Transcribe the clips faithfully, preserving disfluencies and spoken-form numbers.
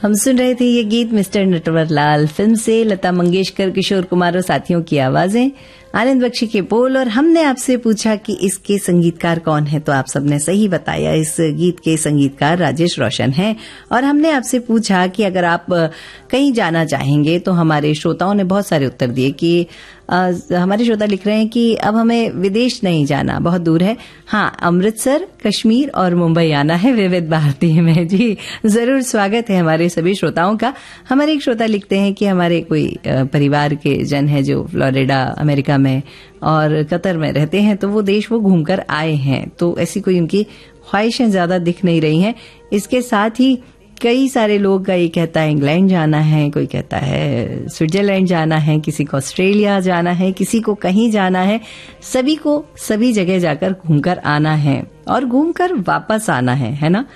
हम सुन रहे थे ये गीत मिस्टर नटवरलाल फिल्म से, लता मंगेशकर, किशोर कुमार और साथियों की आवाजें, आनंद बख्शी के बोल। और हमने आपसे पूछा कि इसके संगीतकार कौन है, तो आप सबने सही बताया, इस गीत के संगीतकार राजेश रोशन हैं। और हमने आपसे पूछा कि अगर आप कहीं जाना चाहेंगे, तो हमारे श्रोताओं ने बहुत सारे उत्तर दिए कि आ, हमारे श्रोता लिख रहे हैं कि अब हमें विदेश नहीं जाना, बहुत दूर है, हाँ अमृतसर, कश्मीर और मुंबई आना है विविध भारती में। जी जरूर स्वागत है हमारे सभी श्रोताओं का। हमारे एक श्रोता लिखते हैं कि हमारे कोई परिवार के जन है जो फ्लोरिडा अमेरिका में और कतर में रहते हैं, तो वो देश वो घूमकर आए हैं, तो ऐसी कोई उनकी ख्वाहिशें ज्यादा दिख नहीं रही हैं। इसके साथ ही कई सारे लोग का ये कहता है इंग्लैंड जाना है, कोई कहता है स्विट्जरलैंड जाना है, किसी को ऑस्ट्रेलिया जाना है, किसी को कहीं जाना है, सभी को सभी जगह जाकर घूमकर आना है और घूमकर वापस आना है, है ना।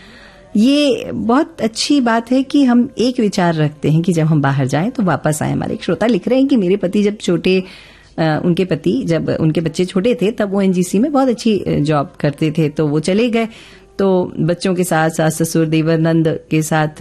ये बहुत अच्छी बात है कि हम एक विचार रखते हैं कि जब हम बाहर जाएं तो वापस आए। हमारे एक श्रोता लिख रहे हैं कि मेरे पति जब छोटे उनके पति जब उनके बच्चे छोटे थे तब वो एनजीसी में बहुत अच्छी जॉब करते थे, तो वो चले गए, तो बच्चों के साथ सास ससुर देवर नंद के साथ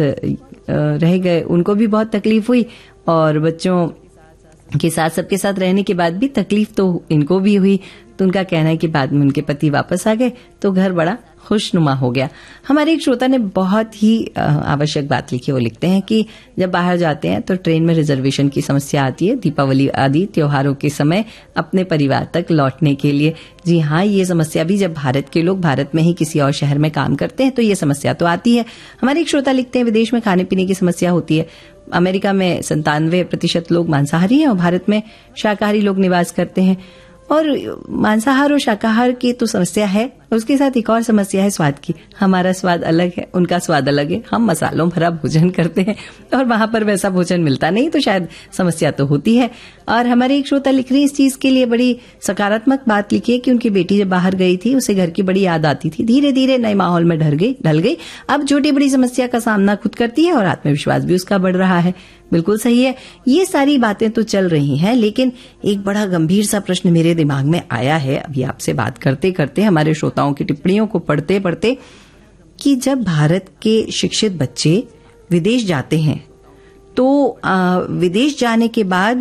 रह गए, उनको भी बहुत तकलीफ हुई और बच्चों के साथ सबके साथ रहने के बाद भी तकलीफ तो इनको भी हुई। तो उनका कहना है कि बाद में उनके पति वापस आ गए तो घर बड़ा खुशनुमा हो गया। हमारे एक श्रोता ने बहुत ही आवश्यक बात लिखी, वो लिखते हैं कि जब बाहर जाते हैं तो ट्रेन में रिजर्वेशन की समस्या आती है दीपावली आदि त्योहारों के समय अपने परिवार तक लौटने के लिए। जी हाँ, ये समस्या भी जब भारत के लोग भारत में ही किसी और शहर में काम करते हैं तो ये समस्या तो आती है। हमारे एक श्रोता लिखते हैं विदेश में खाने पीने की समस्या होती है। अमेरिका में संतानवे प्रतिशत लोग मांसाहारी हैं और भारत में शाकाहारी लोग निवास करते हैं। और मांसाहार और शाकाहार की तो समस्या है, उसके साथ एक और समस्या है स्वाद की। हमारा स्वाद अलग है, उनका स्वाद अलग है, हम मसालों भरा भोजन करते हैं और वहां पर वैसा भोजन मिलता नहीं, तो शायद समस्या तो होती है। और हमारे एक श्रोता लिख रही है इस चीज के लिए बड़ी सकारात्मक बात लिखी है कि उनकी बेटी जब बाहर गई थी उसे घर की बड़ी याद आती थी, धीरे धीरे नए माहौल में ढल गई ढल गई अब छोटी बड़ी समस्या का सामना खुद करती है और आत्मविश्वास भी उसका बढ़ रहा है। बिल्कुल सही है, ये सारी बातें तो चल रही हैं, लेकिन एक बड़ा गंभीर सा प्रश्न मेरे दिमाग में आया है अभी आपसे बात करते करते, हमारे श्रोताओं की टिप्पणियों को पढ़ते पढ़ते, कि जब भारत के शिक्षित बच्चे विदेश जाते हैं तो आ, विदेश जाने के बाद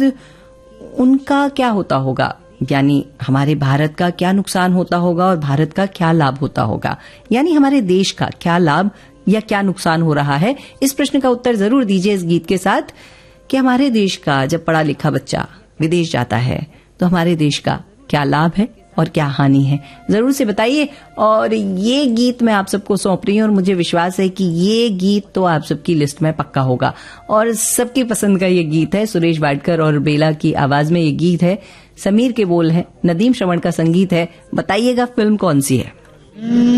उनका क्या होता होगा, यानी हमारे भारत का क्या नुकसान होता होगा और भारत का क्या लाभ होता होगा, यानी हमारे देश का क्या लाभ या क्या नुकसान हो रहा है। इस प्रश्न का उत्तर जरूर दीजिए इस गीत के साथ कि हमारे देश का जब पढ़ा लिखा बच्चा विदेश जाता है तो हमारे देश का क्या लाभ है और क्या हानि है, जरूर से बताइए। और ये गीत मैं आप सबको सौंप रही हूँ और मुझे विश्वास है कि ये गीत तो आप सबकी लिस्ट में पक्का होगा और सबकी पसंद का ये गीत है। सुरेश वाडकर और बेला की आवाज में ये गीत है, समीर के बोल है, नदीम श्रवण का संगीत है। बताइएगा फिल्म कौन सी है।